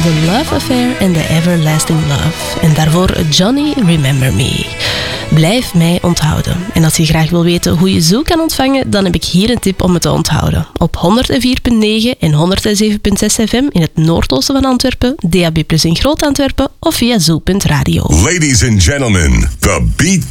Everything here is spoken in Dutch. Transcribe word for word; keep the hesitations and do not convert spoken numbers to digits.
The Love Affair and The Everlasting Love. En daarvoor Johnny Remember Me. Blijf mij onthouden. En als je graag wil weten hoe je Zoo kan ontvangen, dan heb ik hier een tip om het te onthouden. Op honderdvier komma negen en honderdzeven komma zes F M in het noordoosten van Antwerpen, D A B plus in Groot-Antwerpen of via zoo punt radio. Ladies and gentlemen, the beat